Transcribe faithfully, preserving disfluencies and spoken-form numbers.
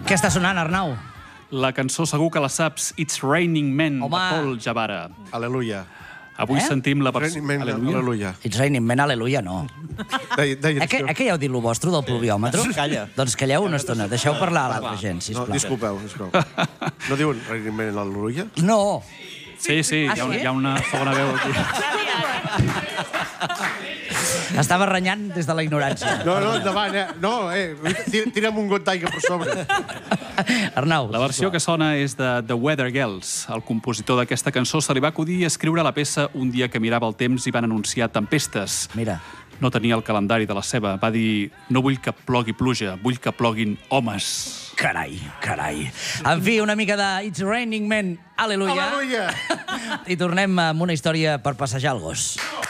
Què està sonant, Arnau? La cançó segur que la saps, It's Raining Men, de Paul Jabara. Aleluia. Avui Eh? sentim la versió... Raining Men, aleluia. It's raining men, aleluia, no. Deia, deia, Eh que, eh que ja heu dit lo vostre del pluviòmetre? Calla. Doncs calleu una estona, deixeu parlar a l'altra gent, no, sisplau. disculpeu, disculpeu. No diuen Raining Men, aleluia? No. Sí, sí, hi ha, una, hi ha una segona veu aquí. Estava renyant des de la ignorància. No, no, endavant, eh? No, eh, tira'm un got d'aigua per sobre. Arnau. La versió que sona és de The Weather Girls. El compositor d'aquesta cançó se li va acudir escriure la peça un dia que mirava el temps i van anunciar tempestes. Mira. No tenia el calendari de la seva. Va dir, no vull que plogui pluja, vull que ploguin homes. Carai, carai. En fi, una mica de It's Raining Men, aleluia. Aleluia. I tornem amb una història per passejar el gos.